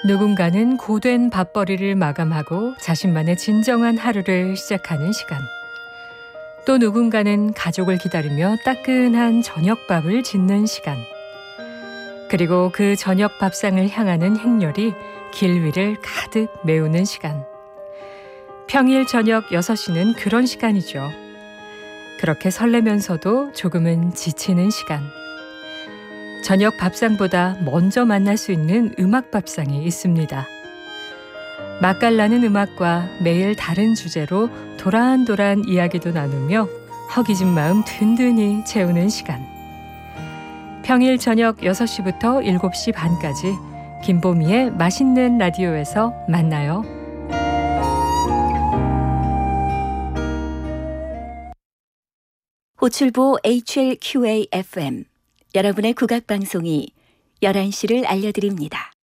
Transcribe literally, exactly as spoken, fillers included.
누군가는 고된 밥벌이를 마감하고 자신만의 진정한 하루를 시작하는 시간. 또 누군가는 가족을 기다리며 따끈한 저녁밥을 짓는 시간. 그리고 그 저녁 밥상을 향하는 행렬이 길 위를 가득 메우는 시간. 평일 저녁 여섯 시는 그런 시간이죠. 그렇게 설레면서도 조금은 지치는 시간. 저녁 밥상보다 먼저 만날 수 있는 음악 밥상이 있습니다. 맛깔나는 음악과 매일 다른 주제로 도란도란 이야기도 나누며 허기진 마음 든든히 채우는 시간. 평일 저녁 여섯 시부터 일곱 시 반까지 김보미의 맛있는 라디오에서 만나요. 호출부 에이치엘큐에이에프엠 여러분의 국악방송이 열한 시를 알려드립니다.